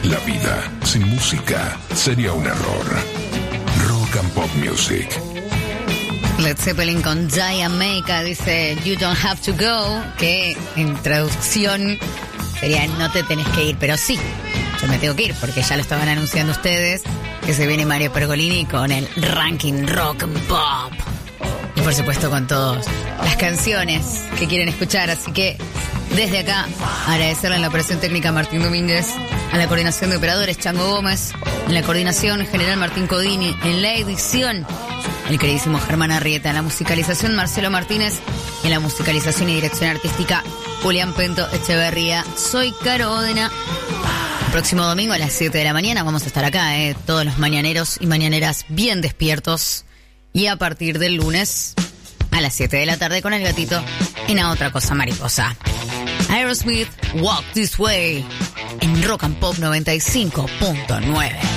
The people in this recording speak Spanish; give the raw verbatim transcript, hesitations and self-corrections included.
La vida sin música sería un error. Rock and Pop Music. Led Zeppelin con Giant Meika dice You don't have to go, que en traducción sería no te tenés que ir, pero sí, yo me tengo que ir porque ya lo estaban anunciando ustedes, que se viene Mario Pergolini con el ranking Rock and Pop. Y por supuesto con todas las canciones que quieren escuchar, así que desde acá agradecerle en la operación técnica a Martín Domínguez, a la coordinación de operadores Chango Gómez, en la coordinación general Martín Codini, en la edición el queridísimo Germán Arrieta, en la musicalización Marcelo Martínez, en la musicalización y dirección artística Julián Pento Echeverría. Soy Caro Ódena. El próximo domingo a las siete de la mañana vamos a estar acá, eh, todos los mañaneros y mañaneras bien despiertos. Y a partir del lunes a las siete de la tarde con el gatito en A Otra Cosa Mariposa. Aerosmith, Walk This Way, en Rock and Pop noventa y cinco punto nueve.